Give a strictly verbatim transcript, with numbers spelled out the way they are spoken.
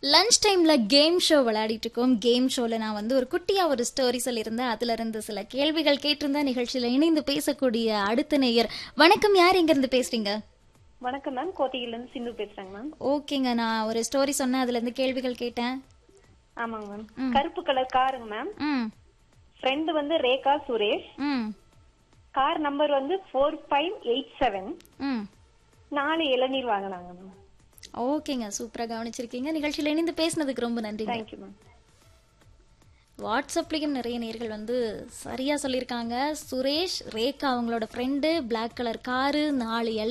Lunch டைம்ல game show விளையாடிட்டு இருக்கோம். கேம் ஷோல நான் வந்து ஒரு குட்டியா ஒரு ஸ்டோரி சொல்லியிருந்தேன். அதுல இருந்து சில கேள்விகள் கேட்டிருந்தேன். நிகழ்ச்சியில இணைந்து பேசக்கூடிய அடுத்த நேயர். வணக்கம், யார் எங்க இருந்து பேசுறீங்க? வணக்கம் மேம், கோத்தகிரில இருந்து சிந்து பேசுறேங்க மேம். ஓகேங்க, நான் ஒரு ஸ்டோரி சொன்னேன், அதுல இருந்து கேள்விகள் கேட்டேன். ஆமாங்க மேம். கருப்பு கலர் காருங்க மேம். ம் ஃப்ரெண்டு வந்து ரேகா சுரேஷ். ம் கார் நம்பர் வந்து ஃபோர் ஃபைவ் எயிட் செவன். ம் நாலு இளநீர் வாங்கினாங்க மேம். ஓகேங்க, சூப்பரா கவனிச்சிருக்கீங்க. நிகழ்ச்சியில இணைந்து பேசினதுக்கு ரொம்ப நன்றிங்க. Thank you ma'am. வாட்ஸ்அப்லயும் நிறைய நேர்கள் வந்து சரியா சொல்லியிருக்காங்க. சுரேஷ், ரேகா அவங்களோட ஃப்ரெண்டு, பிளாக் கலர் காரு, நாலு